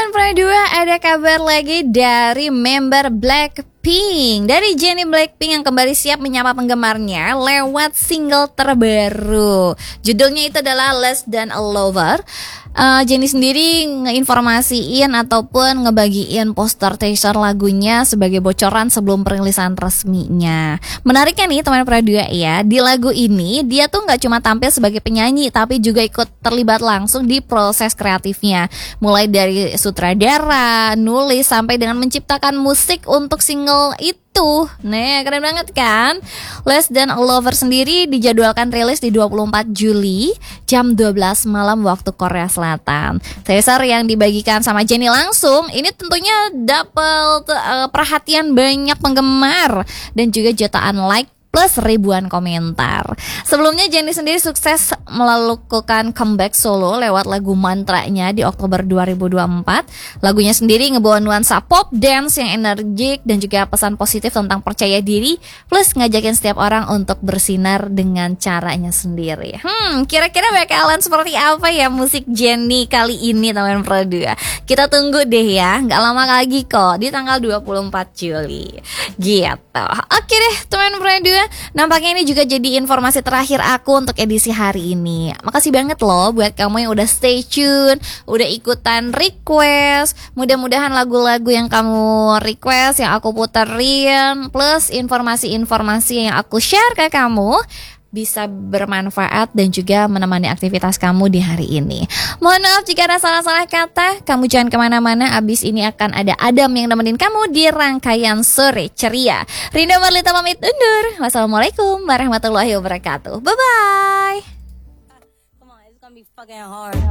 Teman Pro 2, ada kabar lagi dari member Blackpink. Dari Jennie Blackpink yang kembali siap menyapa penggemarnya lewat single terbaru. Judulnya itu adalah Less Than a Lover. Jennie sendiri ngeinformasiin ataupun ngebagiin poster teaser lagunya sebagai bocoran sebelum perilisan resminya. Menariknya nih teman Pro 2 ya, di lagu ini dia tuh gak cuma tampil sebagai penyanyi, tapi juga ikut terlibat langsung di proses kreatifnya. Mulai dari sutradara, nulis, sampai dengan menciptakan musik untuk single itu. Nah, keren banget kan? Less Than a Lover sendiri dijadwalkan rilis di 24 Juli jam 12 malam waktu Korea Selatan. Teaser yang dibagikan sama Jennie langsung ini tentunya dapat perhatian banyak penggemar dan juga jutaan like plus ribuan komentar. Sebelumnya Jennie sendiri sukses melakukan comeback solo lewat lagu Mantranya di Oktober 2024. Lagunya sendiri ngebawa nuansa pop dance yang energik dan juga pesan positif tentang percaya diri, plus ngajakin setiap orang untuk bersinar dengan caranya sendiri. Kira-kira bakalan seperti apa ya musik Jennie kali ini teman Pro 2? Kita tunggu deh ya, gak lama lagi kok, di tanggal 24 Juli gitu. Oke deh teman Pro 2, nampaknya ini juga jadi informasi terakhir aku untuk edisi hari ini. Makasih banget loh buat kamu yang udah stay tune, udah ikutan request. Mudah-mudahan lagu-lagu yang kamu request, yang aku puterin, plus informasi-informasi yang aku share ke kamu bisa bermanfaat dan juga menemani aktivitas kamu di hari ini. Mohon maaf jika ada salah-salah kata. Kamu jangan kemana-mana, abis ini akan ada Adam yang nemenin kamu di rangkaian Sore Ceria. Rinda Marlita pamit undur. Wassalamualaikum warahmatullahi wabarakatuh. Bye-bye.